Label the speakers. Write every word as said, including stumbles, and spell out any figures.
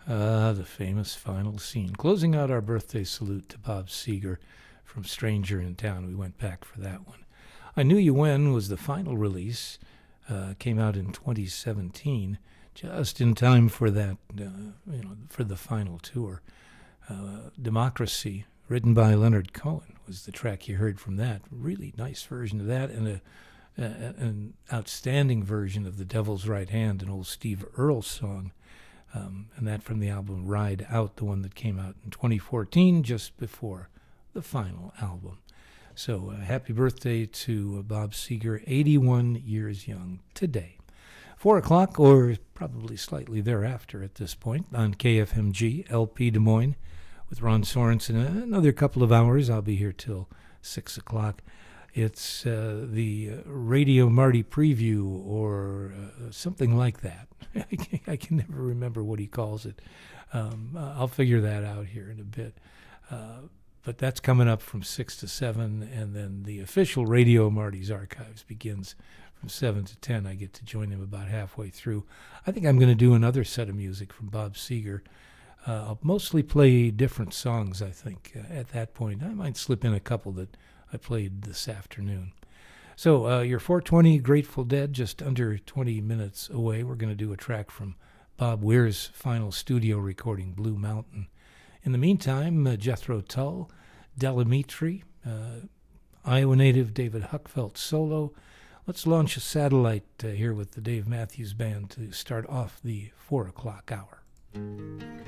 Speaker 1: Ah, the famous final scene. Closing out our birthday salute to Bob Seger from Stranger in Town. We went back for that one. I Knew You When was the final release. Uh, came out in twenty seventeen, just in time for that, uh, you know, for the final tour. Uh, Democracy, written by Leonard Cohen, was the track you heard from that. Really nice version of that, and a, a an outstanding version of The Devil's Right Hand, an old Steve Earle song. Um, and that from the album Ride Out, the one that came out in twenty fourteen, just before the final album. So uh, happy birthday to uh, Bob Seger, eighty-one years young today. Four o'clock, or probably slightly thereafter at this point, on K F M G, L P Des Moines, with Ron Sorensen. Another couple of hours. I'll be here till six o'clock. It's uh, the Radio Marty Preview, or uh, something like that. I can never remember what he calls it. Um, I'll figure that out here in a bit. Uh, but that's coming up from six to seven, and then the official Radio Marty's Archives begins from seven to ten. I get to join him about halfway through. I think I'm going to do another set of music from Bob Seger. Uh, I'll mostly play different songs, I think, uh, at that point. I might slip in a couple that I played this afternoon. So uh, your four twenty Grateful Dead, just under twenty minutes away. We're going to do a track from Bob Weir's final studio recording, Blue Mountain. In the meantime, uh, Jethro Tull, Delamitri, uh, Iowa native David Huckfelt solo. Let's launch a satellite uh, here with the Dave Matthews Band to start off the four o'clock hour.